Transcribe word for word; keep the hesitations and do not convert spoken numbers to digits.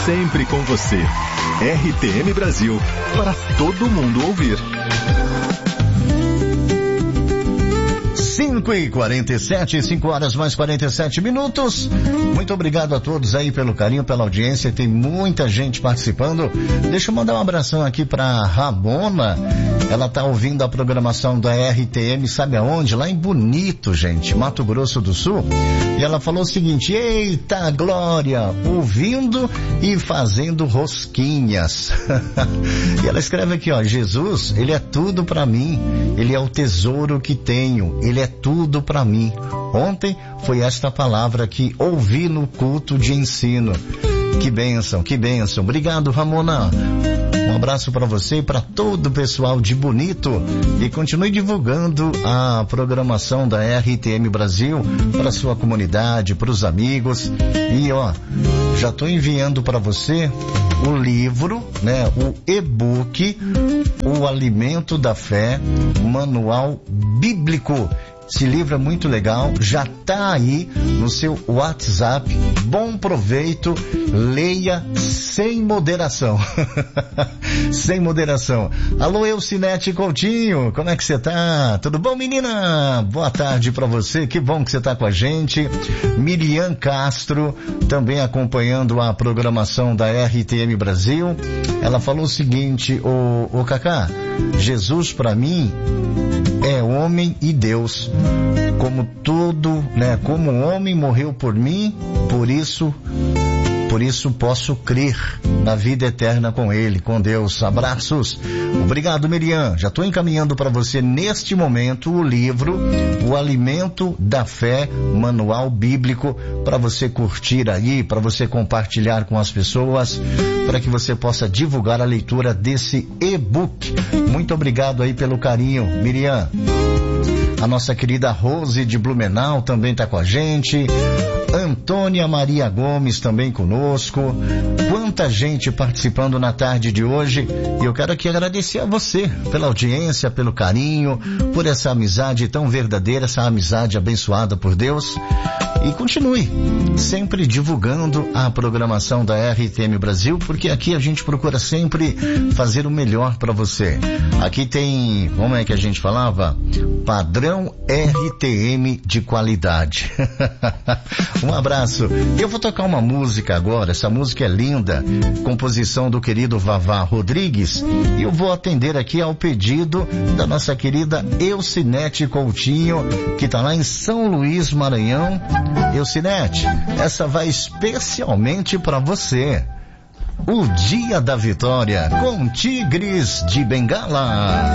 sempre com você. R T M Brasil, para todo mundo ouvir. cinco e quarenta e sete, cinco horas mais quarenta e sete minutos. Muito obrigado a todos aí pelo carinho, pela audiência. Tem muita gente participando. Deixa eu mandar um abração aqui pra Ramona. Ela tá ouvindo a programação da R T M, sabe aonde? Lá em Bonito, gente, Mato Grosso do Sul. E ela falou o seguinte: eita glória, ouvindo e fazendo rosquinhas. E ela escreve aqui, ó: Jesus, ele é tudo pra mim, ele é o tesouro que tenho, ele é tudo pra mim. Ontem foi esta palavra que ouvi no culto de ensino. Que bênção, que bênção. Obrigado, Ramona. Um abraço para você e para todo o pessoal de Bonito. E continue divulgando a programação da R T M Brasil para sua comunidade, para os amigos. E ó, já estou enviando para você o livro, né, o e-book, O Alimento da Fé, Manual Bíblico. Esse livro é muito legal, já tá aí no seu WhatsApp. Bom proveito, leia sem moderação. Sem moderação. Alô, Elcinete Coutinho, como é que você tá? Tudo bom, menina? Boa tarde pra você, que bom que você tá com a gente. Miriam Castro, também acompanhando a programação da R T M Brasil. Ela falou o seguinte: ô, ô Cacá, Jesus pra mim é homem e Deus, como tudo, né? Como um homem morreu por mim, por isso, por isso posso crer na vida eterna com Ele, com Deus. Abraços. Obrigado, Miriam. Já estou encaminhando para você neste momento o livro O Alimento da Fé, Manual Bíblico, para você curtir aí, para você compartilhar com as pessoas, para que você possa divulgar a leitura desse e-book. Muito obrigado aí pelo carinho, Miriam. A nossa querida Rose de Blumenau também está com a gente. Antônia Maria Gomes também conosco. Quanta gente participando na tarde de hoje. E eu quero aqui agradecer a você pela audiência, pelo carinho, por essa amizade tão verdadeira, essa amizade abençoada por Deus. E continue sempre divulgando a programação da R T M Brasil, porque aqui a gente procura sempre fazer o melhor para você. Aqui tem, como é que a gente falava? Padrão R T M de qualidade. Um abraço. Eu vou tocar uma música agora, essa música é linda, composição do querido Vavá Rodrigues, e eu vou atender aqui ao pedido da nossa querida Elcinete Coutinho, que tá lá em São Luís, Maranhão. Elcinete, essa vai especialmente para você. O Dia da Vitória com Tigres de Bengala.